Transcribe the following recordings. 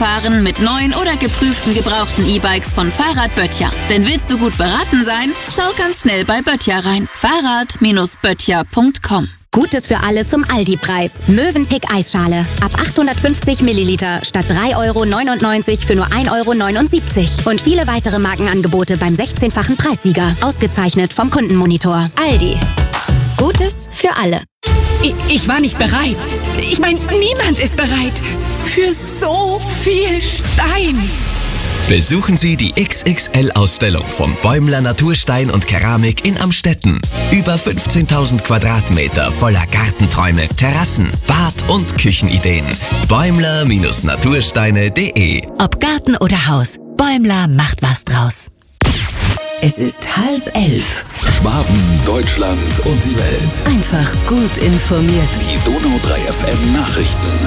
fahren mit neuen oder geprüften gebrauchten E-Bikes von Fahrrad Böttcher. Denn willst du gut beraten sein? Schau ganz schnell bei Böttcher rein. Fahrrad-böttcher.com. Gutes für alle zum Aldi-Preis. Mövenpick Eisschale. Ab 850 Milliliter statt 3,99 € für nur 1,79 €. Und viele weitere Markenangebote beim 16-fachen Preissieger. Ausgezeichnet vom Kundenmonitor. Aldi. Gutes für alle. Ich war nicht bereit. Ich meine, niemand ist bereit. Für so viel Stein. Besuchen Sie die XXL-Ausstellung vom Bäumler Naturstein und Keramik in Amstetten. Über 15.000 Quadratmeter voller Gartenträume, Terrassen, Bad- und Küchenideen. Bäumler-natursteine.de. Ob Garten oder Haus, Bäumler macht was draus. Es ist 10:30. Schwaben, Deutschland und die Welt. Einfach gut informiert. Die Donau 3 FM Nachrichten.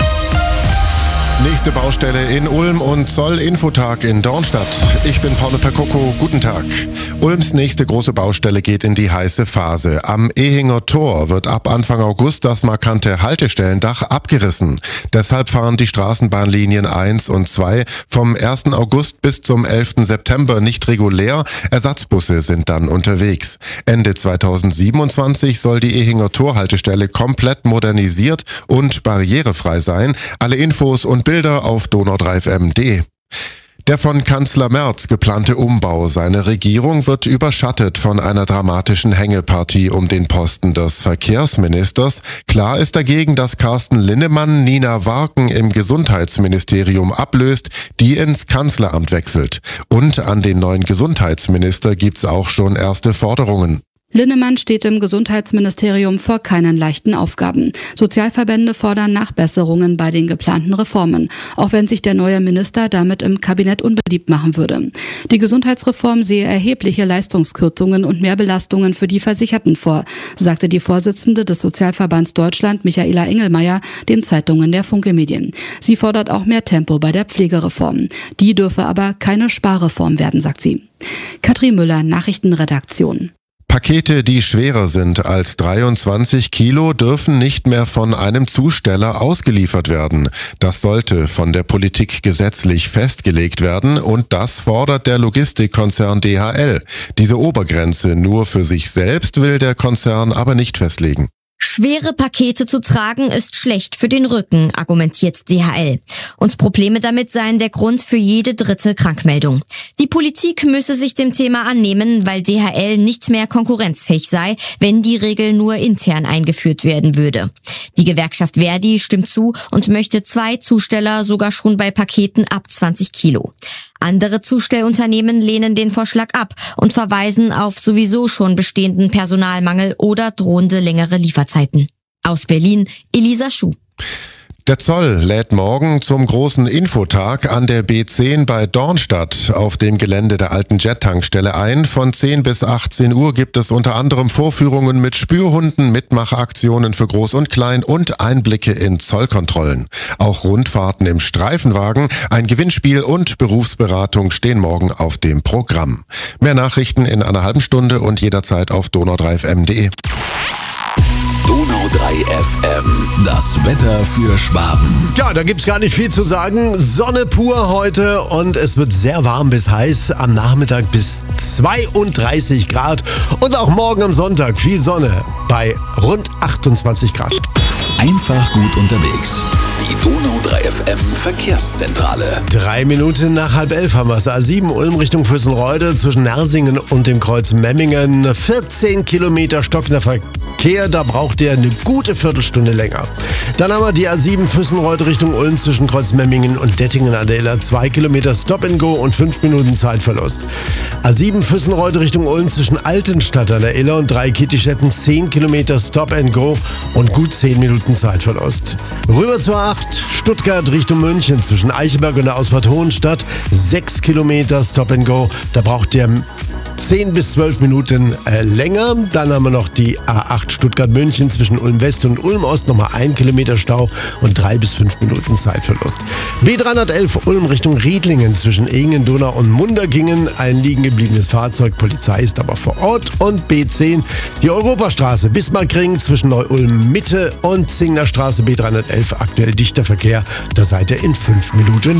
Nächste Baustelle in Ulm und Zoll-Infotag in Dornstadt. Ich bin Paolo Percocco, guten Tag. Ulms nächste große Baustelle geht in die heiße Phase. Am Ehinger Tor wird ab Anfang August das markante Haltestellendach abgerissen. Deshalb fahren die Straßenbahnlinien 1 und 2 vom 1. August bis zum 11. September nicht regulär. Ersatzbusse sind dann unterwegs. Ende 2027 soll die Ehinger Tor-Haltestelle komplett modernisiert und barrierefrei sein. Alle Infos und Bilder auf donau3fm.de. Der von Kanzler Merz geplante Umbau seiner Regierung wird überschattet von einer dramatischen Hängepartie um den Posten des Verkehrsministers. Klar ist dagegen, dass Carsten Linnemann Nina Warken im Gesundheitsministerium ablöst, die ins Kanzleramt wechselt. Und an den neuen Gesundheitsminister gibt's auch schon erste Forderungen. Linnemann steht im Gesundheitsministerium vor keinen leichten Aufgaben. Sozialverbände fordern Nachbesserungen bei den geplanten Reformen, auch wenn sich der neue Minister damit im Kabinett unbeliebt machen würde. Die Gesundheitsreform sehe erhebliche Leistungskürzungen und Mehrbelastungen für die Versicherten vor, sagte die Vorsitzende des Sozialverbands Deutschland, Michaela Engelmeier, den Zeitungen der Funke Medien. Sie fordert auch mehr Tempo bei der Pflegereform. Die dürfe aber keine Sparreform werden, sagt sie. Katrin Müller, Nachrichtenredaktion. Pakete, die schwerer sind als 23 Kilo, dürfen nicht mehr von einem Zusteller ausgeliefert werden. Das sollte von der Politik gesetzlich festgelegt werden und das fordert der Logistikkonzern DHL. Diese Obergrenze nur für sich selbst will der Konzern aber nicht festlegen. Schwere Pakete zu tragen ist schlecht für den Rücken, argumentiert DHL. Und Probleme damit seien der Grund für jede dritte Krankmeldung. Die Politik müsse sich dem Thema annehmen, weil DHL nicht mehr konkurrenzfähig sei, wenn die Regel nur intern eingeführt werden würde. Die Gewerkschaft Verdi stimmt zu und möchte 2 Zusteller sogar schon bei Paketen ab 20 Kilo. Andere Zustellunternehmen lehnen den Vorschlag ab und verweisen auf sowieso schon bestehenden Personalmangel oder drohende längere Lieferzeiten. Aus Berlin, Elisa Schuh. Der Zoll lädt morgen zum großen Infotag an der B10 bei Dornstadt auf dem Gelände der alten Jet-Tankstelle ein. Von 10 bis 18 Uhr gibt es unter anderem Vorführungen mit Spürhunden, Mitmachaktionen für Groß und Klein und Einblicke in Zollkontrollen. Auch Rundfahrten im Streifenwagen, ein Gewinnspiel und Berufsberatung stehen morgen auf dem Programm. Mehr Nachrichten in einer halben Stunde und jederzeit auf donau3fm.de. Donau 3 FM, das Wetter für Schwaben. Ja, da gibt's gar nicht viel zu sagen. Sonne pur heute und es wird sehr warm bis heiß. Am Nachmittag bis 32 Grad. Und auch morgen am Sonntag viel Sonne bei rund 28 Grad. Einfach gut unterwegs. Die Donau 3 FM Verkehrszentrale. 3 Minuten nach 10:30 haben wir es. A7 Ulm Richtung Vösenreude zwischen Nersingen und dem Kreuz Memmingen. 14 Kilometer stockender Verkehr, da braucht ihr eine gute Viertelstunde länger. Dann haben wir die A7 Vösenreude Richtung Ulm zwischen Kreuz Memmingen und Dettingen an der Iller. 2 Kilometer Stop and Go und 5 Minuten Zeitverlust. A7 Vösenreude Richtung Ulm zwischen Altenstadt an der Iller und Dreikirchstätten. 10 Kilometer Stop and Go und gut 10 Minuten Zeitverlust. Rüber zur A8 Stuttgart Richtung München zwischen Eichelberg und der Ausfahrt Hohenstadt. 6 Kilometer Stop and Go. Da braucht ihr 10 bis 12 Minuten länger. Dann haben wir noch die A8 Stuttgart-München zwischen Ulm West und Ulm Ost. Nochmal 1 Kilometer Stau und 3 bis 5 Minuten Zeitverlust. B311 Ulm Richtung Riedlingen zwischen Ehingen, Donau und Mundergingen. Ein liegen gebliebenes Fahrzeug. Polizei ist aber vor Ort. Und B10 die Europastraße Bismarckring zwischen Neu-Ulm Mitte und Zingler Straße B311. Aktuell dichter Verkehr. Da seid ihr in 5 Minuten